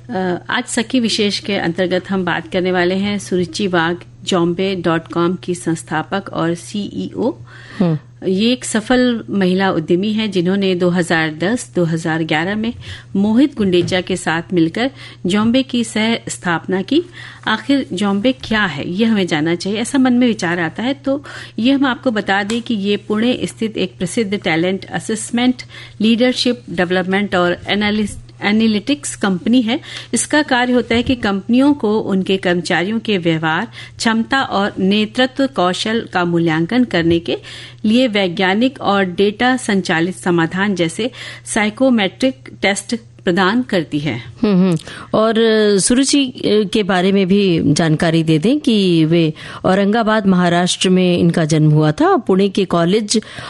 आज सखी विशेष के अंतर्गत हम बात करने वाले हैं सुरुचि वाघ, Jombay.com की संस्थापक और CEO। ये एक सफल महिला उद्यमी है जिन्होंने 2010-2011 में मोहित गुंडेचा के साथ मिलकर जॉम्बे की सह स्थापना की। आखिर जॉम्बे क्या है, ये हमें जानना चाहिए, ऐसा मन में विचार आता है। तो ये हम आपको बता दें कि ये पुणे स्थित एक प्रसिद्ध टैलेंट असेसमेंट, लीडरशिप डेवलपमेंट और एनालिटिक्स कंपनी है। इसका कार्य होता है कि कंपनियों को उनके कर्मचारियों के व्यवहार, क्षमता और नेतृत्व कौशल का मूल्यांकन करने के लिए वैज्ञानिक और डेटा संचालित समाधान जैसे साइकोमेट्रिक टेस्ट प्रदान करती है। और सुरुचि के बारे में भी जानकारी दे दें कि वे औरंगाबाद महाराष्ट्र में इनका जन्म हुआ था। पुणे के कॉलेज